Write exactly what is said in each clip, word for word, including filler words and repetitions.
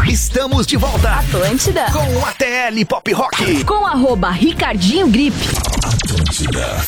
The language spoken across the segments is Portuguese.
Estamos de volta. Atlântida. Com o A T L Pop Rock. Com arroba Ricardinho Grip. Atlântida.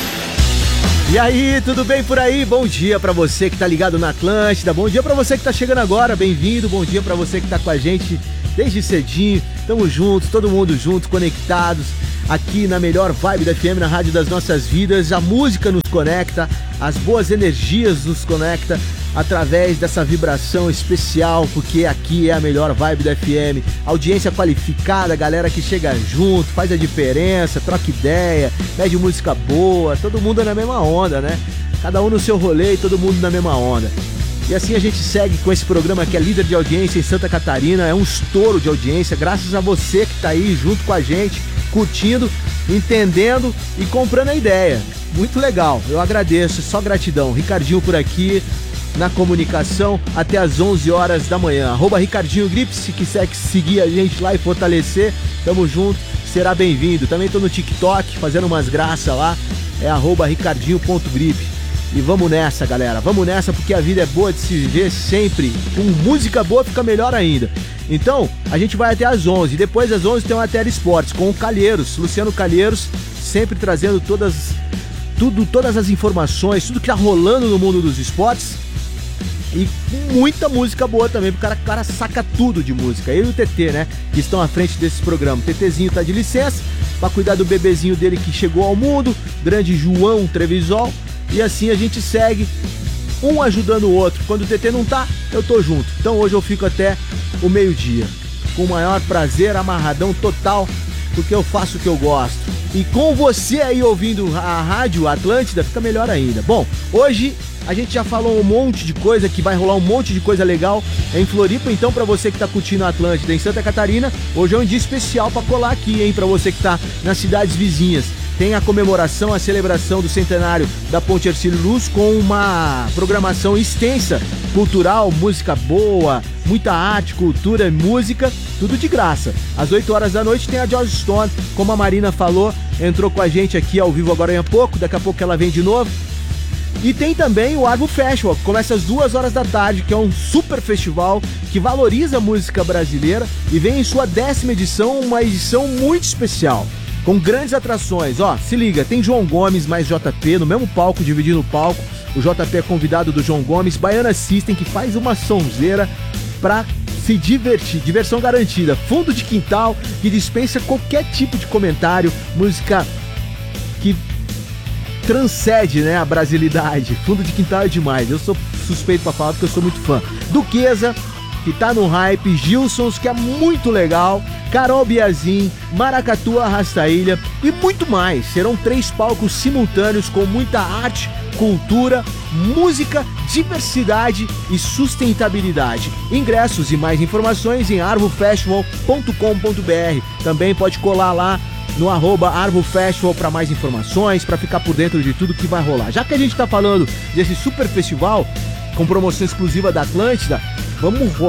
E aí, tudo bem por aí? Bom dia pra você que tá ligado na Atlântida. Bom dia pra você que tá chegando agora. Bem-vindo. Bom dia pra você que tá com a gente desde cedinho. Tamo juntos, todo mundo junto, conectados. Aqui na melhor vibe da F M, na rádio das nossas vidas. A música nos conecta, as boas energias nos conecta através dessa vibração especial, porque aqui é a melhor vibe da F M. Audiência qualificada, galera que chega junto, faz a diferença, troca ideia, pede música boa, todo mundo na mesma onda, né? Cada um no seu rolê e todo mundo na mesma onda. E assim a gente segue com esse programa que é líder de audiência em Santa Catarina, é um estouro de audiência, graças a você que tá aí junto com a gente, curtindo, entendendo e comprando a ideia. Muito legal, eu agradeço, só gratidão. Ricardinho por aqui, na comunicação, até às onze horas da manhã. Arroba Ricardinho Grip, se quiser seguir a gente lá e fortalecer, tamo junto, será bem-vindo. Também tô no TikTok, fazendo umas graças lá, é arroba ricardinho.grip. E vamos nessa, galera, vamos nessa, porque a vida é boa de se viver sempre. Com música boa fica melhor ainda. Então, a gente vai até às onze. Depois das onze tem o A T L Esportes com o Calheiros, Luciano Calheiros, sempre trazendo todas, tudo, todas as informações, tudo que tá rolando no mundo dos esportes. E muita música boa também, porque o cara, o cara saca tudo de música. Ele e o T T, né, que estão à frente desse programa. O TTzinho tá de licença pra cuidar do bebezinho dele que chegou ao mundo, grande João Trevisol. E assim a gente segue, um ajudando o outro. Quando o T T não tá, eu tô junto. Então hoje eu fico até o meio-dia, com o maior prazer, amarradão total, porque eu faço o que eu gosto. E com você aí ouvindo a Rádio Atlântida, fica melhor ainda. Bom, hoje a gente já falou um monte de coisa, que vai rolar um monte de coisa legal em Floripa. Então, pra você que tá curtindo a Atlântida em Santa Catarina, hoje é um dia especial pra colar aqui, hein? Pra você que tá nas cidades vizinhas. Tem a comemoração, a celebração do centenário da Ponte Hercílio Luz, com uma programação extensa, cultural, música boa, muita arte, cultura, música, tudo de graça. Às oito horas da noite tem a George Stone, como a Marina falou, entrou com a gente aqui ao vivo agora há pouco, daqui a pouco ela vem de novo. E tem também o Arvo Festival, que começa às duas horas da tarde, que é um super festival que valoriza a música brasileira e vem em sua décima edição, uma edição muito especial, com grandes atrações. Ó, se liga, tem João Gomes mais J P no mesmo palco, dividindo o palco. O J P é convidado do João Gomes, Baiana System, que faz uma sonzeira pra se divertir, diversão garantida. Fundo de quintal, que dispensa qualquer tipo de comentário, música que transcende, né, a brasilidade. Fundo de quintal é demais, eu sou suspeito pra falar porque eu sou muito fã. Duquesa, que tá no hype, Gilsons, que é muito legal, Carol Biazin, Maracatu Arrasta-Ilha e muito mais. Serão três palcos simultâneos com muita arte, cultura, música, diversidade e sustentabilidade. Ingressos e mais informações em arvo festival ponto com ponto b r. Também pode colar lá no arroba Arvo Festival para mais informações, para ficar por dentro de tudo que vai rolar. Já que a gente tá falando desse super festival com promoção exclusiva da Atlântida, vamos